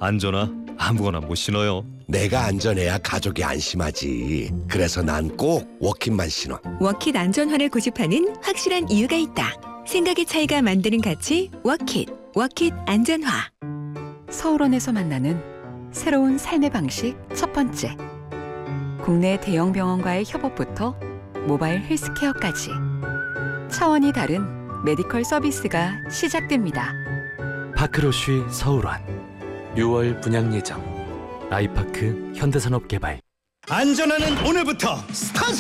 안전하 아무거나 못 신어요. 내가 안전해야 가족이 안심하지. 그래서 난 꼭 워킷만 신어. 워킷 안전화를 고집하는 확실한 이유가 있다. 생각의 차이가 만드는 가치 워킷. 워킷 안전화. 서울원에서 만나는 새로운 삶의 방식 첫 번째. 국내 대형 병원과의 협업부터 모바일 헬스케어까지 차원이 다른 메디컬 서비스가 시작됩니다. 파크로쉬 서울원 6월 분양 예정. 아이파크 현대산업개발. 안전하는 오늘부터 스타트!